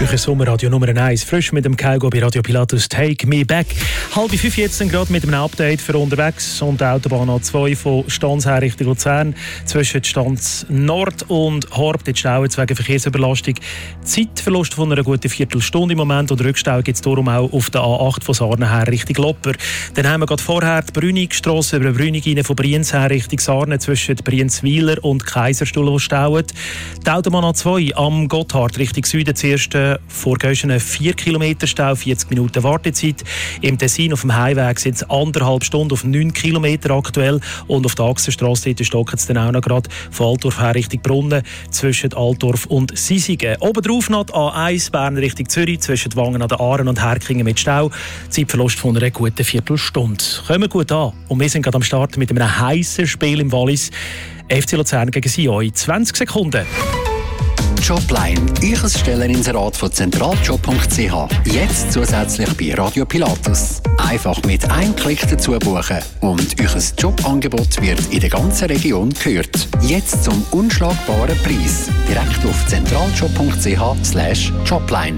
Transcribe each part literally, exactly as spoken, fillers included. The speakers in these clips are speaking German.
Euer Sommerradio Nummer eins, frisch mit dem Kaigo bei Radio Pilatus Take Me Back. Halb fünf jetzt gerade mit einem Update für unterwegs und die Autobahn A zwei von Stanz her Richtung Luzern. Zwischen Stanz Nord und Horb, dort stauen wegen Verkehrsüberlastung. Zeitverlust von einer guten Viertelstunde im Moment und Rückstau gibt es darum auch auf der A acht von Sarnen her Richtung Lopper. Dann haben wir gerade vorher die Brünigstrasse über Brünig rein von Brienz her Richtung Sarnen zwischen Brienzwiler und Kaiserstuhl, wo stauen. Die Autobahn A zwei am Gotthard Richtung Süden zuerst vor Göschen vier Kilometer Stau, vierzig Minuten Wartezeit. Im Tessin auf dem Heimweg sind es anderthalb Stunden auf neun Kilometer aktuell und auf der Achsenstrasse stocken es dann auch noch gerade von Altdorf her Richtung Brunnen zwischen Altdorf und Sisigen. Obendrauf noch die A eins Bern Richtung Zürich zwischen Wangen an der Aaren und Herkingen mit Stau. Zeitverlust von einer guten Viertelstunde. Kommen wir gut an und wir sind gerade am Start mit einem heißen Spiel im Wallis. F C Luzern gegen Sion in zwanzig Sekunden. Jobline, Ihr Stelleninserat von zentraljob punkt c h. Jetzt zusätzlich bei Radio Pilatus. Einfach mit einem Klick dazu buchen und Ihr Jobangebot wird in der ganzen Region gehört. Jetzt zum unschlagbaren Preis. Direkt auf zentraljob punkt c h slash jobline.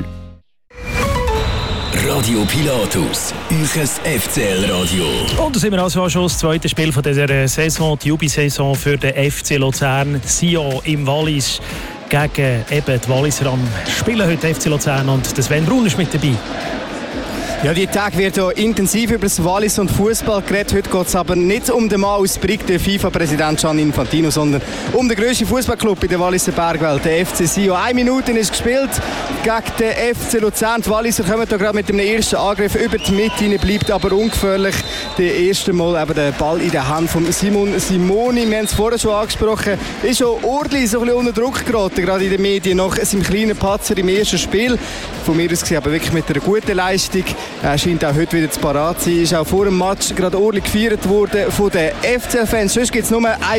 Radio Pilatus, euch F C L-Radio. Und da sind wir also schon das zweite Spiel von dieser Saison, die Jubi-Saison für den F C Luzern. Sion im Wallis gegen eben die Walliser am Spielen heute F C Luzern und Sven Brun ist mit dabei. Ja, die Tag wird ja intensiv über das Wallis und Fußball geredet. Heute geht es aber nicht um den Mann aus Brig, den FIFA-Präsident Gianni Infantino, sondern um den grössten Fußballclub in der Walliser Bergwelt, der F C Sion. Eine Minute ist gespielt gegen den F C Luzern. Die Walliser kommen da gerade mit dem ersten Angriff über die Mitte rein, bleibt aber ungefährlich. Das erste Mal eben der Ball in der Hand von Simon Simoni. Wir haben es vorher schon angesprochen, ist schon ordentlich so ein bisschen unter Druck geraten, gerade in den Medien, nach seinem kleinen Patzer im ersten Spiel. Von mir aus gesehen aber wirklich mit einer guten Leistung. Er scheint auch heute wieder zu parat zu sein. Ist auch vor dem Match gerade ordentlich gefeiert worden von den F C L-Fans. Sonst gibt es nur ein